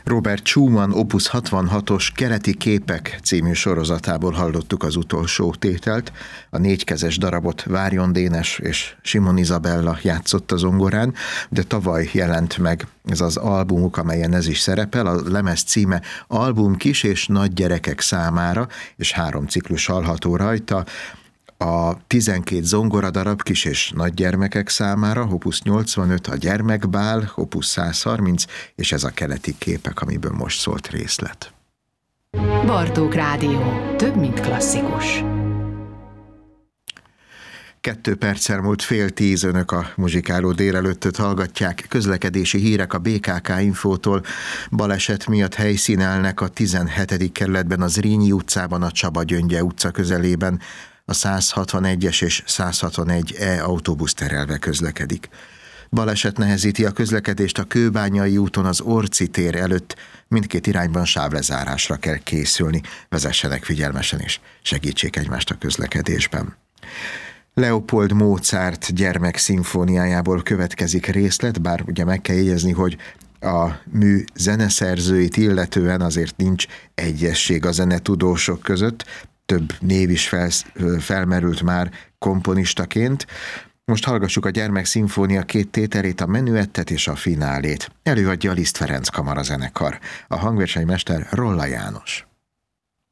Robert Schumann Opus 66-os Keleti képek című sorozatából hallottuk az utolsó tételt. A négykezes darabot Várjon Dénes és Simon Izabella játszotta zongorán, de tavaly jelent meg ez az albumuk, amelyen ez is szerepel. A lemez címe Album kis és nagy gyerekek számára, és 3 ciklus hallható rajta. A 12 zongoradarab kis és nagy gyermekek számára, Opus 85, a Gyermekbál, Opus 130, és ez a Keleti képek, amiből most szólt részlet. Bartók Rádió. Több, mint klasszikus. 2 perccel múlt 9:30, önök a muzsikáló délelőttöt hallgatják. Közlekedési hírek a BKK Infótól. Baleset miatt helyszínelnek a 17. kerületben, az Zrínyi utcában, a Csaba-Gyöngye utca közelében. A 161-es és 161E autóbusz terelve közlekedik. Baleset nehezíti a közlekedést a Kőbányai úton az Orci tér előtt. Mindkét irányban sávlezárásra kell készülni. Vezessenek figyelmesen és segítsék egymást a közlekedésben. Leopold Mozart gyermekszimfóniájából következik részlet, bár ugye meg kell jegyezni, hogy a mű zeneszerzőit illetően azért nincs egyesség a zenetudósok között, több név is felmerült már komponistaként. Most hallgassuk a Gyermekszimfónia 2 tételét, a menüettet és a finálét. Előadja a Liszt Ferenc kamarazenekar. A hangversenymester Rolla János.